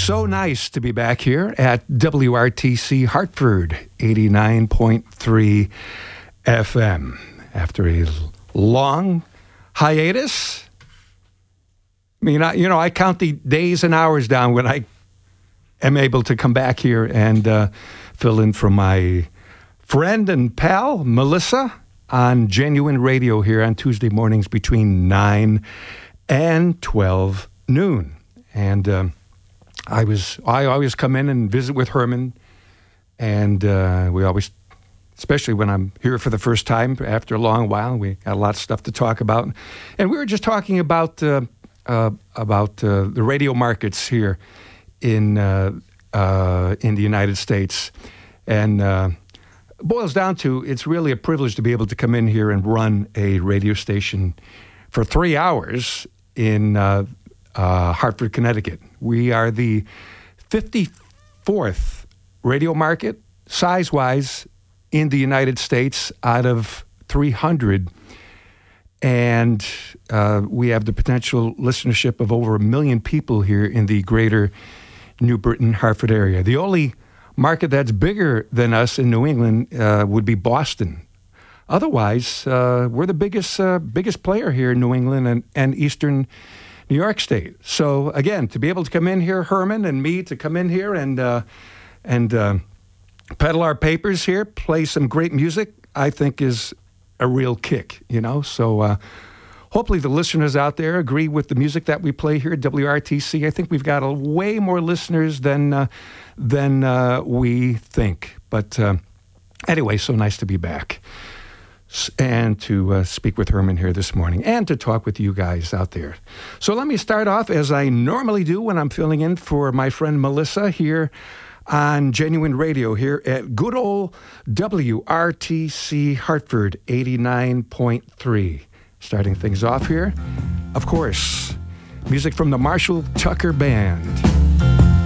So nice to be back here at WRTC Hartford, 89.3 FM. After a long hiatus, I count the days and hours down when I am able to come back here and fill in for my friend and pal, Melissa, on Genuine Radio here on Tuesday mornings between 9 and 12 noon. And I always come in and visit with Herman, and we always, especially when I'm here for the first time after a long while, we got a lot of stuff to talk about. And we were just talking about the radio markets here in the United States, and it boils down to it's really a privilege to be able to come in here and run a radio station for 3 hours in Hartford, Connecticut. We are the 54th radio market, size-wise, in the United States out of 300. And we have the potential listenership of over 1 million people here in the greater New Britain, Hartford area. The only market that's bigger than us in New England would be Boston. Otherwise, we're the biggest player here in New England and Eastern New York State. So again, to be able to come in here, Herman and me, to come in here and peddle our papers here, play some great music, I think is a real kick, So hopefully the listeners out there agree with the music that we play here at WRTC. I think we've got way more listeners than we think. But anyway, so nice to be back and to speak with Herman here this morning and to talk with you guys out there. So let me start off as I normally do when I'm filling in for my friend Melissa here on Genuine Radio here at good old WRTC Hartford 89.3. Starting things off here, of course, music from the Marshall Tucker Band.